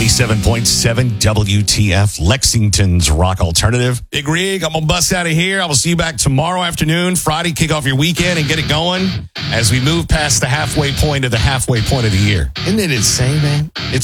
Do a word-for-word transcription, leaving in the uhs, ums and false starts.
ninety-seven point seven W T F, Lexington's rock alternative. Big Rig, I'm going to bust out of here. I will see you back tomorrow afternoon, Friday, kick off your weekend and get it going as we move past the halfway point of the halfway point of the year. Isn't it insane, man? It's